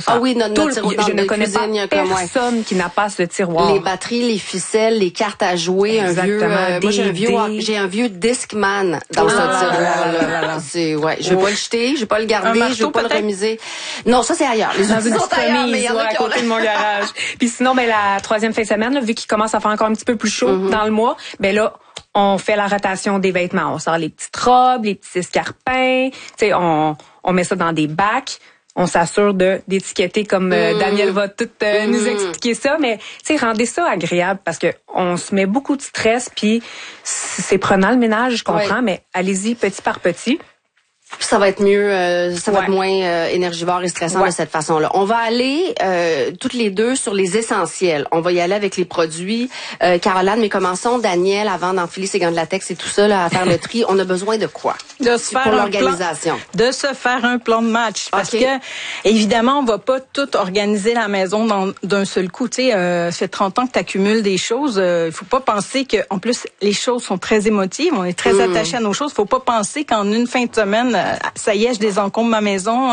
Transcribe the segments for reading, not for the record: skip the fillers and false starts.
Ah oui, notre tiroir je ne connais pas personne qui n'a pas ce tiroir. Les batteries, les ficelles, les cartes à jouer, exactement. Moi j'ai un vieux Discman dans ce tiroir-là. C'est je vais pas le jeter, je vais pas le garder, je vais pas le remiser. Non, ça c'est ailleurs. Les outils sont ailleurs, mais il y en a à côté de mon garage. Puis sinon, la troisième fin de semaine, là, vu qu'il commence à faire encore un petit peu plus chaud dans le mois, là, on fait la rotation des vêtements. On sort les petites robes, les petits escarpins, on met ça dans des bacs. On s'assure d'étiqueter comme Daniel va tout nous expliquer ça, mais rendez ça agréable parce que on se met beaucoup de stress puis c'est prenant le ménage, je comprends, mais allez-y petit par petit. Ça va être mieux, ça va être moins énergivore et stressant de cette façon-là. On va aller toutes les deux sur les essentiels. On va y aller avec les produits. Caroline, mais commençons, Daniel, avant d'enfiler ses gants de latex et tout ça, là, à faire le tri. On a besoin de quoi? De se faire pour l'organisation. De se faire un plan de match. Parce que, évidemment, on va pas tout organiser la maison d'un seul coup. Tu sais, ça fait 30 ans que tu accumules des choses. Il faut pas penser que, en plus, les choses sont très émotives. On est très attachés à nos choses. Faut pas penser qu'en une fin de semaine, ça y est, je désencombre ma maison,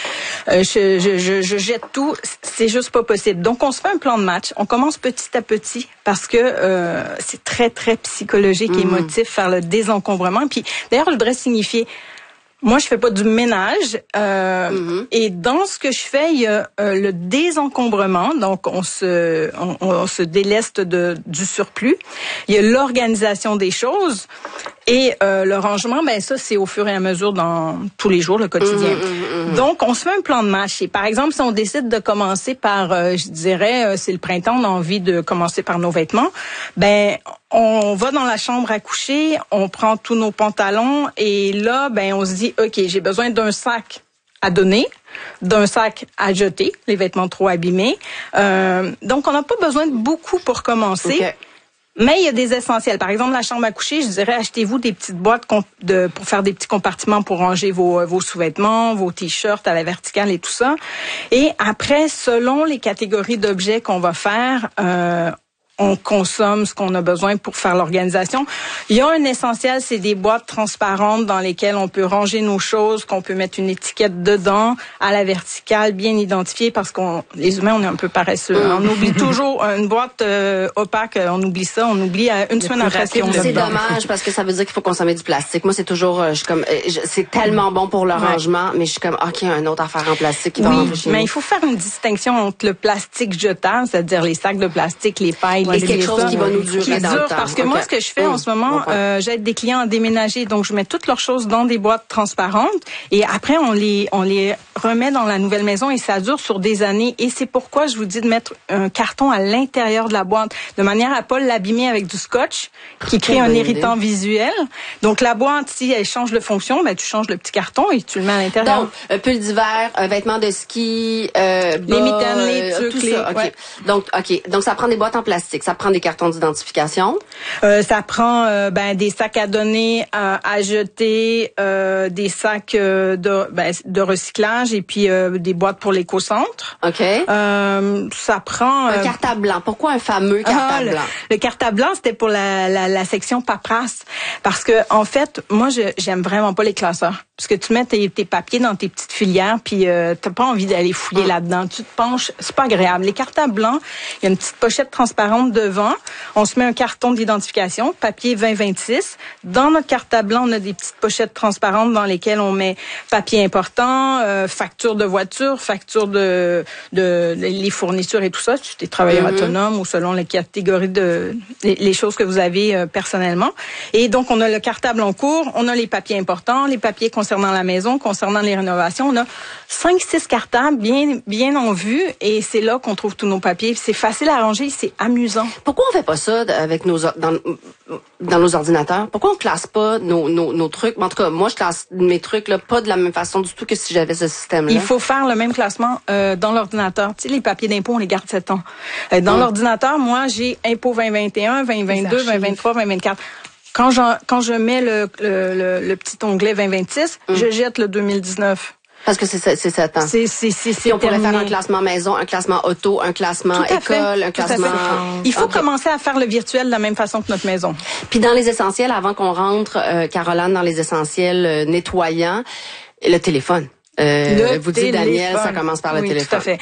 je jette tout. C'est juste pas possible. Donc, on se fait un plan de match. On commence petit à petit parce que c'est très, très psychologique et émotif faire le désencombrement. Puis, d'ailleurs, je voudrais signifier, moi, je fais pas du ménage. Et dans ce que je fais, il y a le désencombrement. Donc, on se déleste du surplus. Il y a l'organisation des choses. Et le rangement, ça, c'est au fur et à mesure dans tous les jours, le quotidien. Donc, on se fait un plan de match. Et par exemple, si on décide de commencer par, je dirais, c'est le printemps, on a envie de commencer par nos vêtements, on va dans la chambre à coucher, on prend tous nos pantalons et là, on se dit, OK, j'ai besoin d'un sac à donner, d'un sac à jeter, les vêtements trop abîmés. Donc, on n'a pas besoin de beaucoup pour commencer. Okay. Mais il y a des essentiels. Par exemple, la chambre à coucher, je dirais, achetez-vous des petites boîtes pour faire des petits compartiments pour ranger vos sous-vêtements, vos t-shirts à la verticale et tout ça. Et après, selon les catégories d'objets qu'on va faire, on consomme ce qu'on a besoin pour faire l'organisation. Il y a un essentiel, c'est des boîtes transparentes dans lesquelles on peut ranger nos choses, qu'on peut mettre une étiquette dedans, à la verticale, bien identifiée, parce les humains, on est un peu paresseux. On oublie toujours une boîte opaque, on oublie ça, on oublie une semaine après. C'est dommage, parce que ça veut dire qu'il faut consommer du plastique. Moi, c'est toujours, c'est tellement bon pour le rangement, mais je suis comme, OK, un autre affaire en plastique qui va rentrer chez nous. Mais il faut faire une distinction entre le plastique jetable, c'est-à-dire les sacs de plastique, les pailles, et quelque chose qui va nous durer dans le temps. Parce que moi, ce que je fais en ce moment, j'aide des clients à déménager, donc je mets toutes leurs choses dans des boîtes transparentes et après on les remet dans la nouvelle maison et ça dure sur des années. Et c'est pourquoi je vous dis de mettre un carton à l'intérieur de la boîte, de manière à pas l'abîmer avec du scotch qui crée un irritant visuel. Donc la boîte, si elle change de fonction, tu changes le petit carton et tu le mets à l'intérieur. Donc un pull d'hiver, un vêtement de ski, les mitaines, les trucs, tout ça. OK. Donc ça prend des boîtes en plastique. Ça prend des cartons d'identification. Ça prend des sacs à donner, à jeter, des sacs de recyclage et puis des boîtes pour l'éco-centre. OK. Ça prend un cartable blanc. Pourquoi un fameux cartable blanc? Le cartable blanc, c'était pour la section paperasse. Parce que en fait, moi, j'aime vraiment pas les classeurs. Parce que tu mets tes papiers dans tes petites filières, puis t'as pas envie d'aller fouiller là-dedans. Tu te penches, c'est pas agréable. Les cartables blancs, il y a une petite pochette transparente devant. On se met un carton d'identification, papier 2026. Dans notre cartable blanc, on a des petites pochettes transparentes dans lesquelles on met papier important, facture de voiture, facture de les fournitures et tout ça. Tu es travailleur autonome ou selon les catégories les choses que vous avez personnellement. Et donc, on a le cartable en cours, on a les papiers importants, les papiers concernant la maison, concernant les rénovations. On a 5-6 cartables bien en vue et c'est là qu'on trouve tous nos papiers. C'est facile à ranger, c'est amusant. Pourquoi on fait pas ça avec dans nos ordinateurs? Pourquoi on classe pas nos trucs? En tout cas, moi, je classe mes trucs là pas de la même façon du tout que si j'avais ce système-là. Il faut faire le même classement dans l'ordinateur. Tu sais, les papiers d'impôt, on les garde 7 ans. Dans l'ordinateur, moi, j'ai impôt 2021, 2022, 2023, 2024. Quand je mets le petit onglet 2026, je jette le 2019. Parce que c'est 7 ans. C'est on pourrait faire un classement maison, un classement auto, un classement école, un classement... Il faut commencer à faire le virtuel de la même façon que notre maison. Puis dans les essentiels, avant qu'on rentre, Caroline, dans les essentiels nettoyants, le téléphone. Vous dites, Daniel, ça commence par le téléphone. Tout à fait.